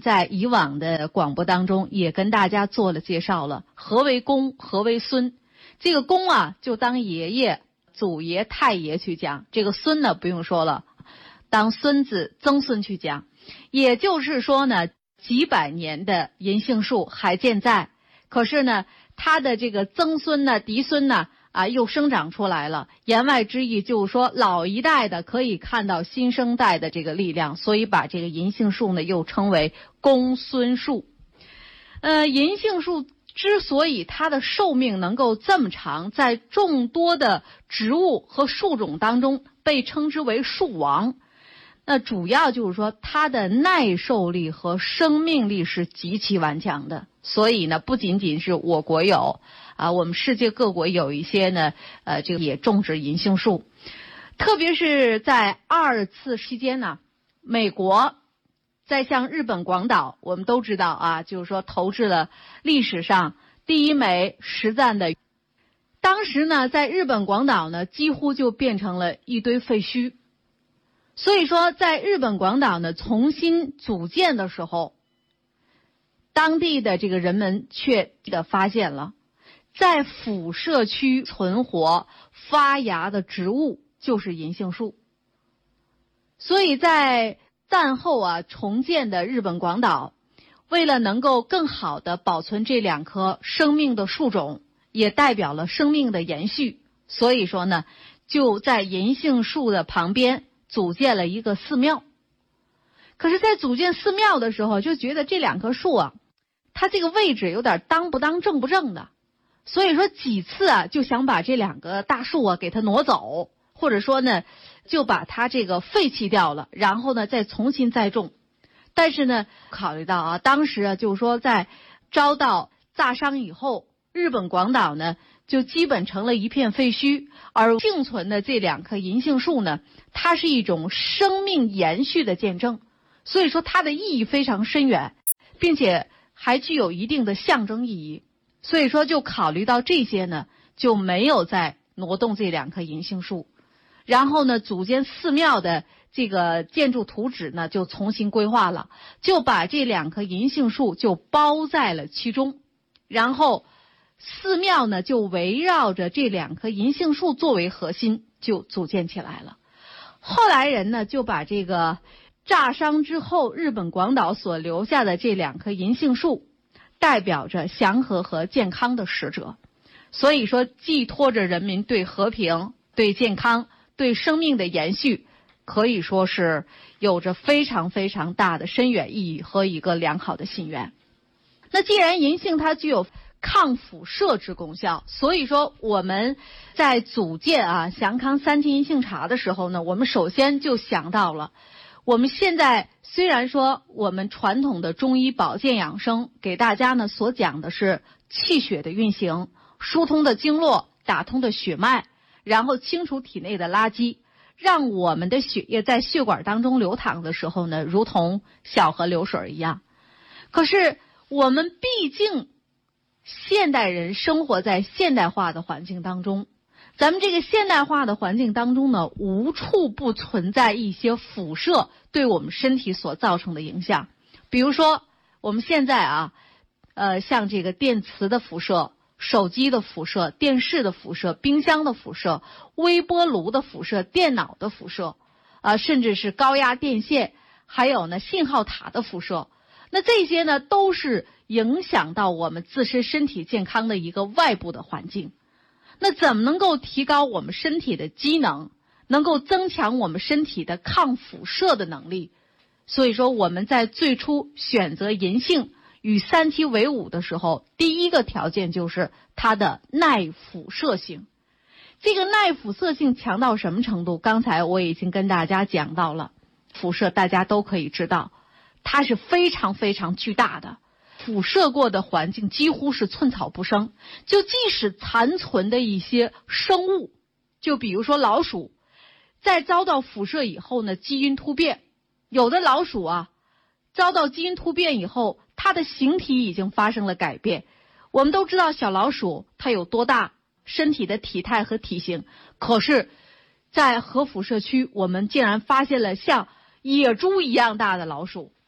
在以往的广播当中也跟大家做了介绍了，何为公，何为孙。这个公啊，就当爷爷、祖爷、太爷去讲，这个孙呢不用说了，当孙子、曾孙去讲。也就是说呢，几百年的银杏树还健在，可是呢，他的这个曾孙呢、嫡孙呢，又生长出来了。言外之意就是说，老一代的可以看到新生代的这个力量，所以把这个银杏树呢又称为公孙树。银杏树之所以它的寿命能够这么长，在众多的植物和树种当中被称之为树王，那主要就是说它的耐受力和生命力是极其顽强的。所以呢，不仅仅是我国有我们世界各国有一些呢这个也种植银杏树。特别是在2次期间呢，美国在向日本广岛，我们都知道就是说投掷了历史上第1枚实弹的。当时呢，在日本广岛呢，几乎就变成了一堆废墟。所以说，在日本广岛呢重新组建的时候，当地的这个人们却发现了，在辐射区存活发芽的植物就是银杏树。所以在战后重建的日本广岛，为了能够更好地保存这2棵生命的树种，也代表了生命的延续，所以说呢，就在银杏树的旁边组建了一个寺庙。可是在组建寺庙的时候，就觉得这2棵树它这个位置有点当不当正不正的，所以说几次就想把这2个大树给它挪走，或者说呢就把它这个废弃掉了，然后呢再重新栽种。但是呢，考虑到当时就是说在遭到炸伤以后，日本广岛呢就基本成了一片废墟，而幸存的这2棵银杏树呢，它是一种生命延续的见证，所以说它的意义非常深远，并且还具有一定的象征意义。所以说就考虑到这些呢，就没有再挪动这2棵银杏树。然后呢，组建寺庙的这个建筑图纸呢就重新规划了，就把这2棵银杏树就包在了其中，然后寺庙呢就围绕着这2棵银杏树作为核心就组建起来了。后来人呢就把这个炸伤之后日本广岛所留下的这2棵银杏树代表着祥和和健康的使者，所以说寄托着人民对和平、对健康、对生命的延续，可以说是有着非常非常大的深远意义和一个良好的信源。那既然银杏它具有抗辐射之功效，所以说我们在组建祥康3期银杏茶的时候呢，我们首先就想到了，我们现在虽然说我们传统的中医保健养生给大家呢所讲的是气血的运行，疏通的经络，打通的血脉，然后清除体内的垃圾，让我们的血液在血管当中流淌的时候呢，如同小河流水一样。可是我们毕竟现代人生活在现代化的环境当中，咱们这个现代化的环境当中呢，无处不存在一些辐射对我们身体所造成的影响。比如说我们现在像这个电磁的辐射、手机的辐射、电视的辐射、冰箱的辐射、微波炉的辐射、电脑的辐射甚至是高压电线，还有呢信号塔的辐射。那这些呢都是影响到我们自身身体健康的一个外部的环境。那怎么能够提高我们身体的机能，能够增强我们身体的抗辐射的能力？所以说我们在最初选择银杏与3期为伍的时候，第一个条件就是它的耐辐射性。这个耐辐射性强到什么程度？刚才我已经跟大家讲到了，辐射大家都可以知道，它是非常非常巨大的，辐射过的环境几乎是寸草不生。就即使残存的一些生物，就比如说老鼠，在遭到辐射以后呢，基因突变，有的老鼠遭到基因突变以后，它的形体已经发生了改变。我们都知道小老鼠它有多大，身体的体态和体型，可是在核辐射区，我们竟然发现了像野猪一样大的老鼠。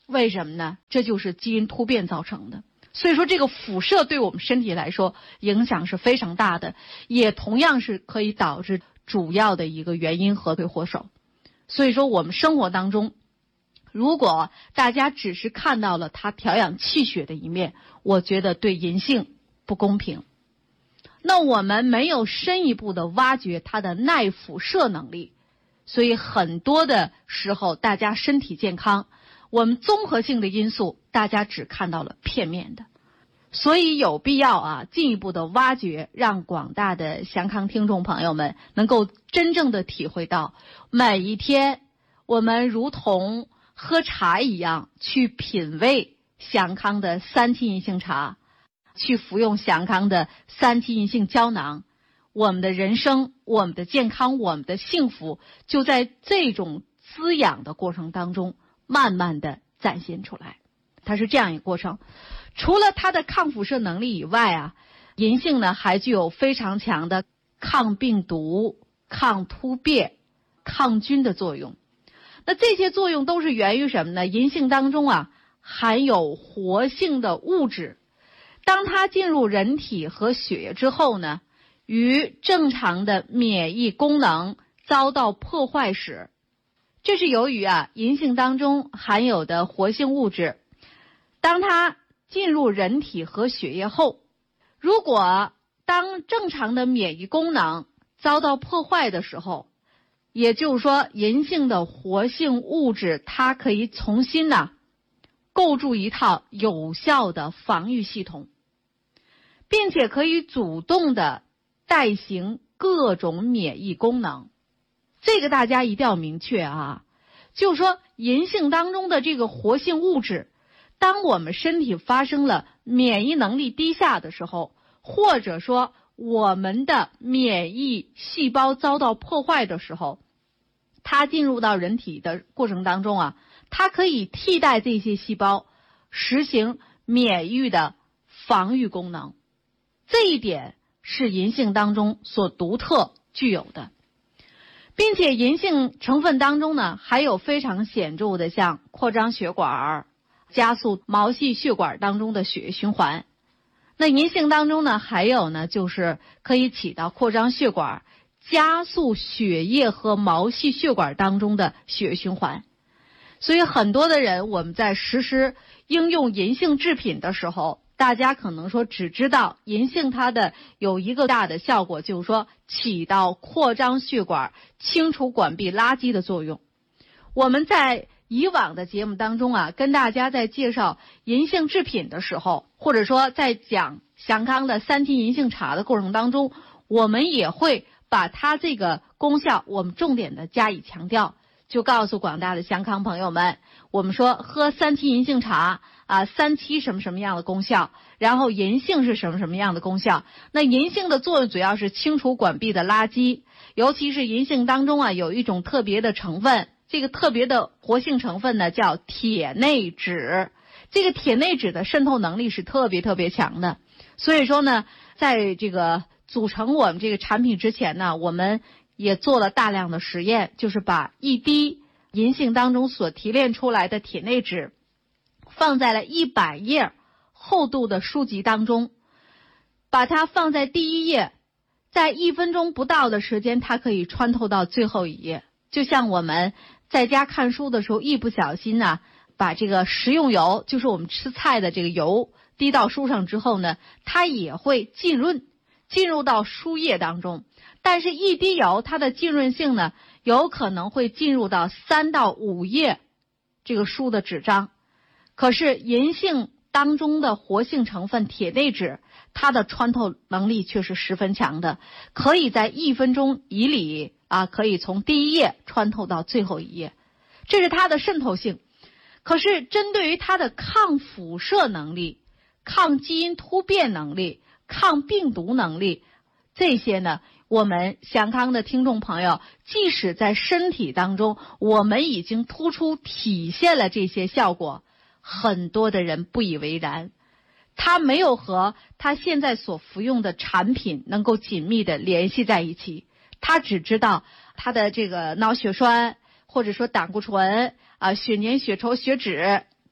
为什么呢？这就是基因突变造成的。所以说这个辐射对我们身体来说影响是非常大的，也同样是可以导致主要的一个原因和罪祸首。所以说我们生活当中，如果大家只是看到了它调养气血的一面，我觉得对银杏不公平。那我们没有深一步的挖掘它的耐辐射能力，所以很多的时候大家身体健康，我们综合性的因素大家只看到了片面的。所以有必要进一步的挖掘，让广大的祥康听众朋友们能够真正的体会到，每一天我们如同喝茶一样去品味祥康的3七银杏茶，去服用祥康的3七银杏胶囊，我们的人生，我们的健康，我们的幸福就在这种滋养的过程当中慢慢的展现出来。它是这样一个过程。除了它的抗辐射能力以外银杏呢还具有非常强的抗病毒、抗突变、抗菌的作用。那这些作用都是源于什么呢？银杏当中含有活性的物质，当它进入人体和血液之后呢，与正常的免疫功能遭到破坏时，这是由于银杏当中含有的活性物质，当它进入人体和血液后，如果当正常的免疫功能遭到破坏的时候，也就是说银杏的活性物质它可以重新构筑一套有效的防御系统，并且可以主动的代行各种免疫功能。这个大家一定要明确就是说银杏当中的这个活性物质，当我们身体发生了免疫能力低下的时候，或者说我们的免疫细胞遭到破坏的时候，它进入到人体的过程当中它可以替代这些细胞实行免疫的防御功能。这一点是银杏当中所独特具有的。并且银杏成分当中呢还有非常显著的像扩张血管、加速毛细血管当中的血液循环。那银杏当中呢还有呢就是可以起到扩张血管、加速血液和毛细血管当中的血液循环。所以很多的人我们在实施应用银杏制品的时候，大家可能说只知道银杏它的有一个大的效果，就是说起到扩张血管、清除管壁垃圾的作用。我们在以往的节目当中跟大家在介绍银杏制品的时候，或者说在讲祥康的3七银杏茶的过程当中，我们也会把它这个功效我们重点的加以强调，就告诉广大的祥康朋友们，我们说喝3七银杏茶3七什么什么样的功效，然后银杏是什么什么样的功效。那银杏的作用主要是清除管壁的垃圾，尤其是银杏当中有一种特别的成分，这个特别的活性成分呢叫铁内酯，这个铁内酯的渗透能力是特别特别强的。所以说呢，在这个组成我们这个产品之前呢，我们也做了大量的实验，就是把一滴银杏当中所提炼出来的铁内酯放在了100页厚度的书籍当中，把它放在第1页，在1分钟不到的时间，它可以穿透到最后1页。就像我们在家看书的时候，一不小心把这个食用油，就是我们吃菜的这个油滴到书上之后呢，它也会浸润进入到书页当中。但是一滴油它的浸润性呢，有可能会进入到3到5页这个书的纸张。可是银杏当中的活性成分铁内酯，它的穿透能力却是十分强的，可以在1分钟以里可以从第1页穿透到最后1页，这是它的渗透性。可是针对于它的抗辐射能力、抗基因突变能力、抗病毒能力，这些呢，我们祥康的听众朋友，即使在身体当中我们已经突出体现了这些效果，很多的人不以为然，他没有和他现在所服用的产品能够紧密的联系在一起，他只知道他的这个脑血栓，或者说胆固醇血粘、血稠、血脂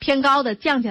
偏高的降下